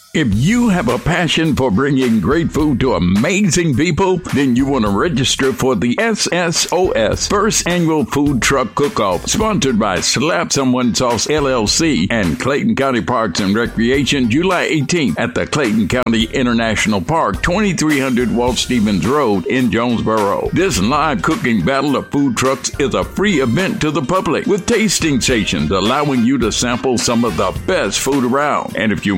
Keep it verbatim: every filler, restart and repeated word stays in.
If you have a passion for bringing great food to amazing people, then you want to register for the S S O S First Annual Food Truck Cook-Off, sponsored by Slap Someone Sauce L L C and Clayton County Parks and Recreation, July eighteenth at the Clayton County International Park, twenty-three hundred Walt Stevens Road in Jonesboro. This live cooking battle of food trucks is a free event to the public with tasting stations allowing you to sample some of the best food around. And if you